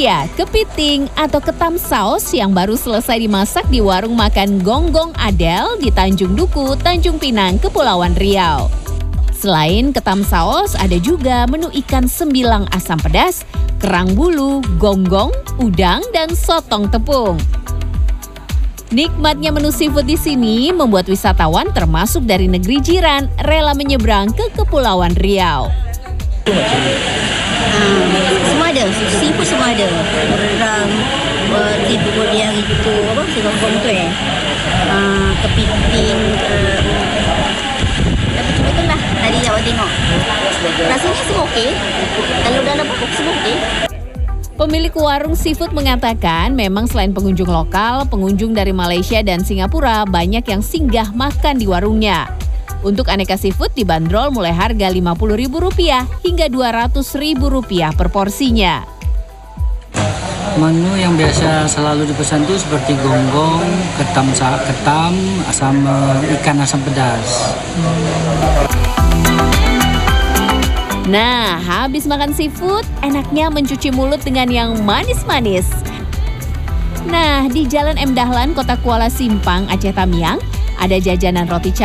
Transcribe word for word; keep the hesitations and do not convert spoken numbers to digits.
Ya, kepiting atau ketam saus yang baru selesai dimasak di warung makan Gonggong Adel di Tanjung Duku, Tanjung Pinang, Kepulauan Riau. Selain ketam saus, ada juga menu ikan sembilang asam pedas, kerang bulu, gonggong, udang, dan sotong tepung. Nikmatnya menu seafood di sini membuat wisatawan termasuk dari negeri jiran rela menyeberang ke Kepulauan Riau. Hmm, semua ada, seafood semua ada. Kerang, seafood yang itu, apa, si gonggong tu eh. Uh, kepiting, uh, betul-betul lah tadi awak tengok. Rasanya semua okey. Kalau dalam pokok semua okey. Pemilik warung seafood mengatakan memang selain pengunjung lokal, pengunjung dari Malaysia dan Singapura banyak yang singgah makan di warungnya. Untuk aneka seafood dibanderol mulai harga lima puluh ribu rupiah hingga dua ratus ribu rupiah per porsinya. Menu yang biasa selalu dipesan itu seperti gonggong, ketam ketam, asam ikan asam pedas. Nah, habis makan seafood, enaknya mencuci mulut dengan yang manis-manis. Nah, di Jalan M Dahlan, Kota Kuala Simpang, Aceh Tamiang, ada jajanan roti canai